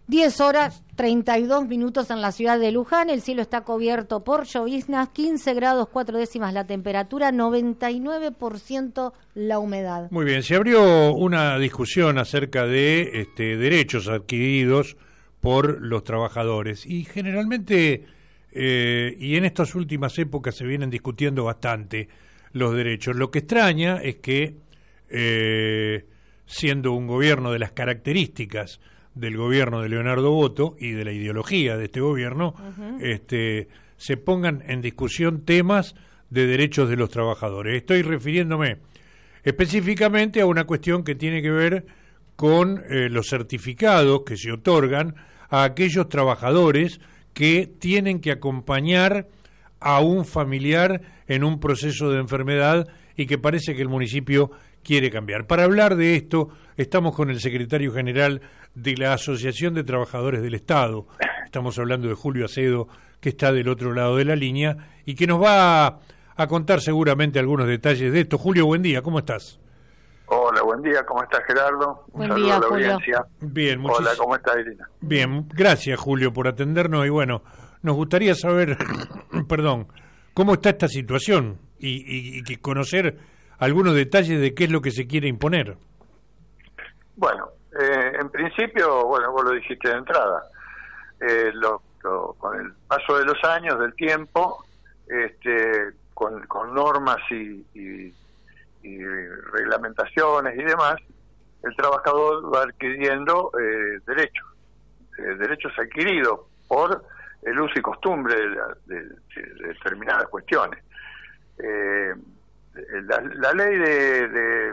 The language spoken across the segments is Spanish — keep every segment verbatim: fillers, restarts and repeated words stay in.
diez horas treinta y dos minutos en la ciudad de Luján, el cielo está cubierto por lloviznas, quince grados cuatro décimas la temperatura, noventa y nueve por ciento la humedad. Muy bien, se abrió una discusión acerca de este, derechos adquiridos por los trabajadores y generalmente, eh, y en estas últimas épocas se vienen discutiendo bastante los derechos. Lo que extraña es que, eh, siendo un gobierno de las características del gobierno de Leonardo Boto y de la ideología de este gobierno, uh-huh. este, se pongan en discusión temas de derechos de los trabajadores. Estoy refiriéndome específicamente a una cuestión que tiene que ver con eh, los certificados que se otorgan a aquellos trabajadores que tienen que acompañar a un familiar en un proceso de enfermedad y que parece que el municipio quiere cambiar. Para hablar de esto, estamos con el secretario general de la Asociación de Trabajadores del Estado. Estamos hablando de Julio Acedo, que está del otro lado de la línea y que nos va a, a contar seguramente algunos detalles de esto. Julio, buen día, ¿cómo estás? Hola, buen día, ¿cómo estás, Gerardo? Un buen saludo día, a la Julio. audiencia. Bien, muchis... Hola, ¿cómo estás, Irina? Bien, gracias, Julio, por atendernos y bueno, nos gustaría saber, perdón, cómo está esta situación y, y, y que conocer algunos detalles de qué es lo que se quiere imponer. Bueno, eh, en principio, bueno, vos lo dijiste de entrada, eh, lo, lo, con el paso de los años, del tiempo, este, con, con normas y, y, y reglamentaciones y demás, el trabajador va adquiriendo eh, derechos, eh, derechos adquiridos por el uso y costumbre de, la, de, de determinadas cuestiones. Eh, La, la ley de, de,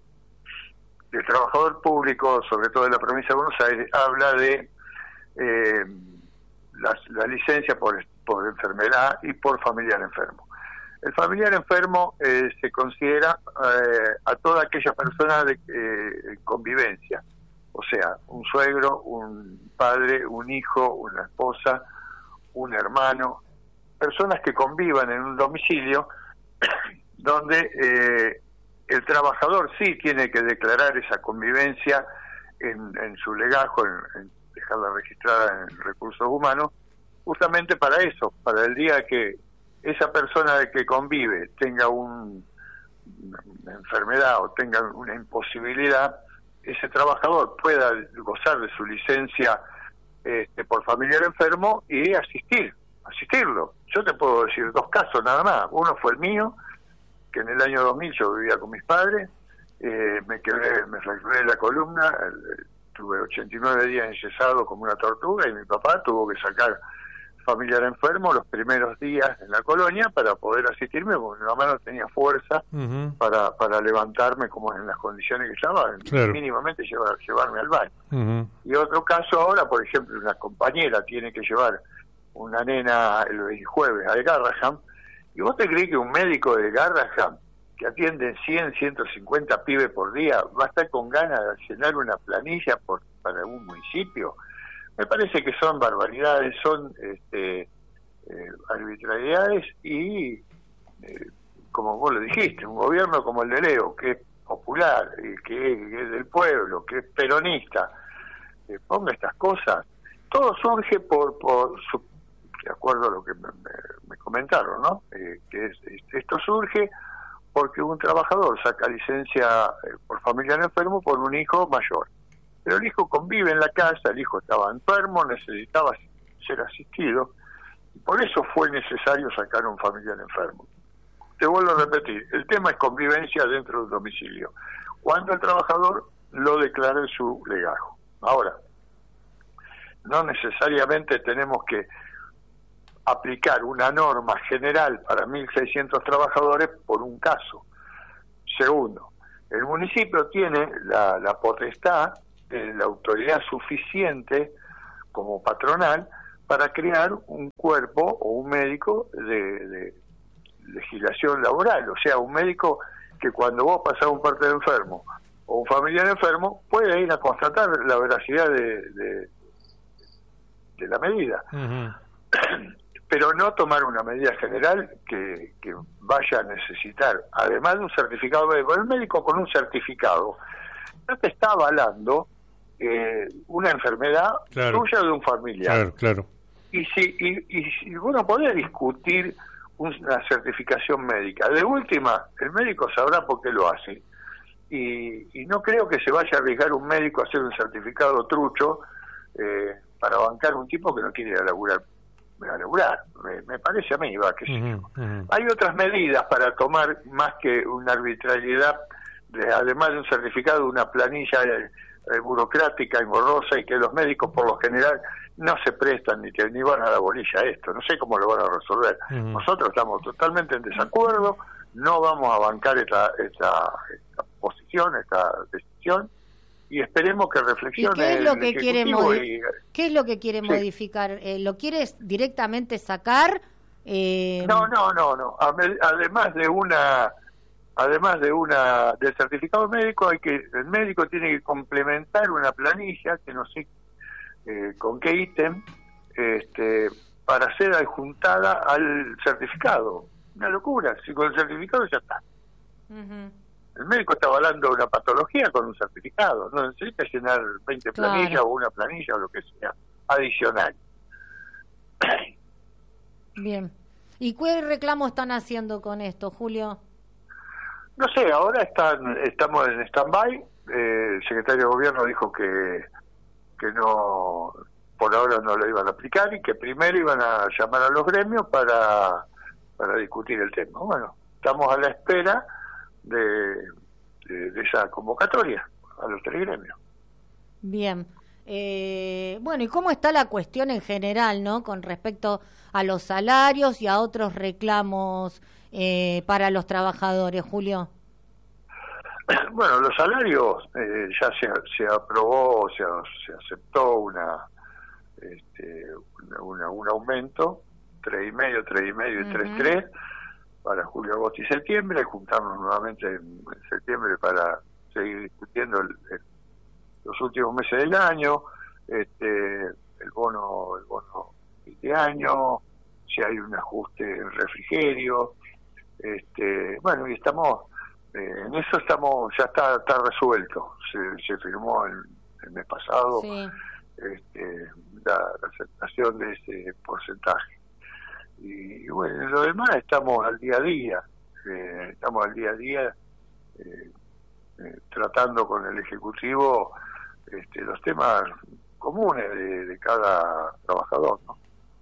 de trabajador público, sobre todo de la provincia de Buenos Aires, habla de eh, la, la licencia por, por enfermedad y por familiar enfermo. El familiar enfermo eh, se considera eh, a toda aquella persona de eh, convivencia, o sea, un suegro, un padre, un hijo, una esposa, un hermano, personas que convivan en un domicilio donde eh, el trabajador sí tiene que declarar esa convivencia en, en su legajo, en, en dejarla registrada en recursos humanos, justamente para eso, para el día que esa persona que convive tenga un, una enfermedad o tenga una imposibilidad, ese trabajador pueda gozar de su licencia este, por familiar enfermo y asistir, asistirlo. Yo te puedo decir dos casos nada más. Uno fue el mío, que en el año dos mil yo vivía con mis padres, eh, me quebré, me fracturé la columna, eh, tuve ochenta y nueve días enyesado como una tortuga y mi papá tuvo que sacar familiar enfermo los primeros días en la colonia para poder asistirme, porque mi mamá no tenía fuerza uh-huh. para para levantarme como en las condiciones que estaba, claro. mínimamente llevar, llevarme al baño. Uh-huh. Y otro caso ahora, por ejemplo, una compañera tiene que llevar una nena el jueves al Garraham. ¿Y vos te crees que un médico de Garraham, que atiende cien, ciento cincuenta pibes por día, va a estar con ganas de llenar una planilla por para un municipio? Me parece que son barbaridades, son este, eh, arbitrariedades y, eh, como vos lo dijiste, un gobierno como el de Leo, que es popular, eh, que, es, que es del pueblo, que es peronista, eh, ponga estas cosas. Todo surge por... por su de acuerdo a lo que me, me, me comentaron, ¿no? Eh, que es, es, esto surge porque un trabajador saca licencia eh, por familiar enfermo por un hijo mayor. Pero el hijo convive en la casa, el hijo estaba enfermo, necesitaba ser asistido, y por eso fue necesario sacar un familiar enfermo. Te vuelvo a repetir, el tema es convivencia dentro de un domicilio, cuando el trabajador lo declara en su legajo. Ahora, no necesariamente tenemos que aplicar una norma general para mil seiscientos trabajadores por un caso. Segundo, el municipio tiene la, la potestad, de la autoridad suficiente como patronal para crear un cuerpo o un médico de, de legislación laboral, o sea, un médico que cuando vos pasás un parte de enfermo o un familiar enfermo puede ir a constatar la veracidad de, de, de la medida. Uh-huh. Pero no tomar una medida general que, que vaya a necesitar, además de un certificado médico. El médico con un certificado no te está avalando eh, una enfermedad claro. tuya o de un familiar. Claro, claro. Y si, y, y si uno puede discutir una certificación médica, de última, el médico sabrá por qué lo hace. Y, y no creo que se vaya a arriesgar un médico a hacer un certificado trucho eh, para bancar un tipo que no quiere ir a laburar. A laburar. Me, me parece a mí, va, que Uh-huh, sí. uh-huh. Hay otras medidas para tomar más que una arbitrariedad, de, además de un certificado, una planilla eh, eh, burocrática y borrosa, y que los médicos por lo general no se prestan ni, te, ni van a la bolilla a esto. No sé cómo lo van a resolver. Uh-huh. Nosotros estamos totalmente en desacuerdo, no vamos a bancar esta, esta, esta posición, esta decisión, y esperemos que reflexione. ¿Y qué es lo que quiere, modi- y, ¿qué es lo que quiere sí. modificar? Eh, ¿Lo quieres directamente sacar? Eh... No, no, no, no. Además de una, además de una, del certificado médico, hay que, el médico tiene que complementar una planilla que no sé eh, con qué ítem, este, para ser adjuntada al certificado. Una locura. Si con el certificado ya está. Uh-huh. El médico está avalando una patología con un certificado, no necesita llenar veinte claro. planillas o una planilla o lo que sea, adicional. Bien. ¿Y qué reclamo están haciendo con esto, Julio? No sé, ahora están, estamos en stand-by. Eh, el secretario de Gobierno dijo que, que no, por ahora no lo iban a aplicar y que primero iban a llamar a los gremios para, para discutir el tema. Bueno, estamos a la espera De, de, de esa convocatoria a los tres gremios. Bien. Eh, bueno, ¿y cómo está la cuestión en general, no, con respecto a los salarios y a otros reclamos eh, para los trabajadores, Julio? Bueno, los salarios eh, ya se, se aprobó, se, se aceptó una, este, una, una un aumento, tres y medio, tres y medio y uh-huh. tres tres para julio, agosto y septiembre, juntarnos nuevamente en, en septiembre para seguir discutiendo el, el, los últimos meses del año, este, el bono, el bono de año, si hay un ajuste en refrigerio, este, bueno, y estamos, eh, en eso estamos, ya está, está resuelto, se, se firmó el, el mes pasado sí. este, la, la aceptación de ese porcentaje. Y bueno, lo demás estamos al día a día, eh, estamos al día a día eh, eh, tratando con el Ejecutivo este, los temas comunes de, de cada trabajador, ¿no?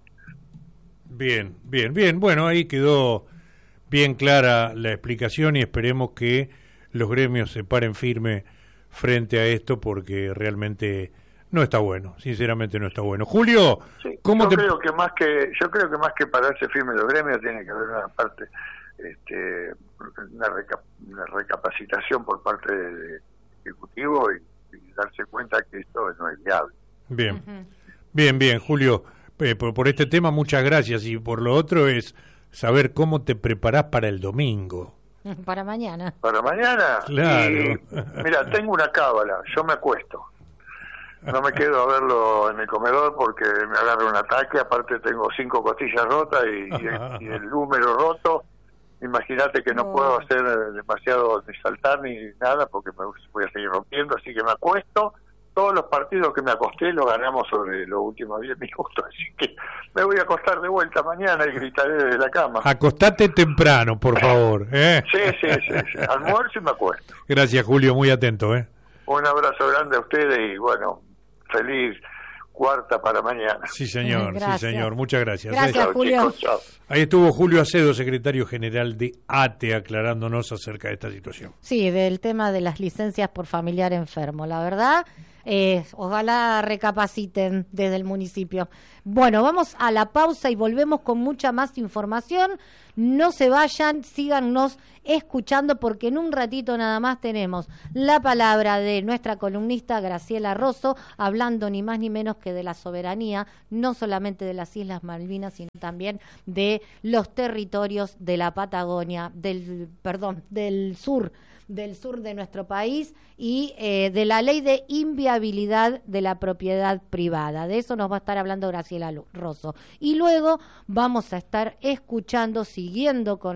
Bien, bien, bien. Bueno, ahí quedó bien clara la explicación y esperemos que los gremios se paren firme frente a esto porque realmente no está bueno, sinceramente no está bueno. Julio, sí, ¿cómo yo te...? creo que más que yo creo que más que pararse firme los gremios tiene que haber una parte, este, una, reca, una recapacitación por parte del Ejecutivo y, y darse cuenta que esto no es viable. Bien, uh-huh. bien, bien, Julio, eh, por, por este tema muchas gracias y por lo otro es saber cómo te preparás para el domingo. Para mañana. Para mañana. Claro. Y, mira, tengo una cábala, yo me acuesto. No me quedo a verlo en el comedor porque me agarra un ataque, aparte tengo cinco costillas rotas y, y, el, y el húmero roto. Imagínate que no oh. puedo hacer demasiado ni saltar ni nada porque me voy a seguir rompiendo, así que me acuesto. Todos los partidos que me acosté los ganamos sobre los últimos diez minutos, así que me voy a acostar de vuelta mañana y gritaré desde la cama. Acostate temprano, por favor. ¿eh? Sí, sí, sí, sí. Almuerzo y me acuesto. Gracias, Julio, muy atento. ¿eh? Un abrazo grande a ustedes y bueno, feliz cuarta para mañana. Sí, señor, sí, señor. Muchas gracias. Gracias, chao, Julio. Chicos, chao. Ahí estuvo Julio Acedo, secretario general de A T E, aclarándonos acerca de esta situación. Sí, del tema de las licencias por familiar enfermo. La verdad, eh, ojalá recapaciten desde el municipio. Bueno, vamos a la pausa y volvemos con mucha más información. No se vayan, síganos escuchando porque en un ratito nada más tenemos la palabra de nuestra columnista Graciela Rosso, hablando ni más ni menos que de la soberanía, no solamente de las Islas Malvinas, sino también de los territorios de la Patagonia, del, perdón, del sur, del sur de nuestro país y eh, de la ley de inviabilidad de la propiedad privada. De eso nos va a estar hablando Graciela Rosso. Y luego vamos a estar escuchando, siguiendo con